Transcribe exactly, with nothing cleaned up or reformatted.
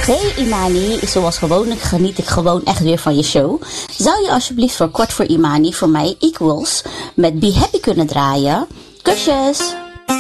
Hey Imani, zoals gewoonlijk geniet ik gewoon echt weer van je show. Zou je alsjeblieft voor Kort voor Imani voor mij Equals met Be Happy kunnen draaien? Kusjes!